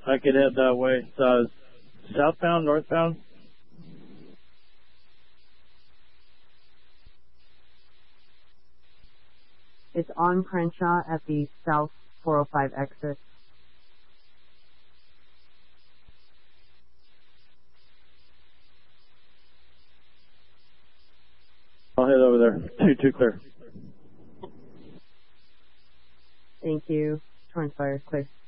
I could head that way. Southbound, northbound? It's on Crenshaw at the South 405 exit. I'll head over there. Two clear. Thank you. Torrance Fire, clear.